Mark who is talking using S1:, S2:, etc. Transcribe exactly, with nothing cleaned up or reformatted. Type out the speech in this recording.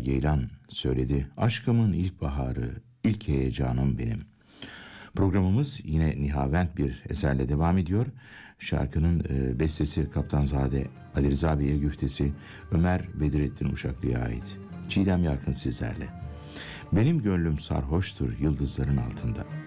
S1: Serdar Ceylan söyledi. Aşkımın ilkbaharı, ilk heyecanım benim. Programımız yine nihavent bir eserle devam ediyor. Şarkının e, bestesi Kaptanzade Ali Rıza Bey'e, güftesi Ömer Bedrettin Uşaklı'ya ait. Çiğdem Yarkın sizlerle. Benim gönlüm sarhoştur yıldızların altında.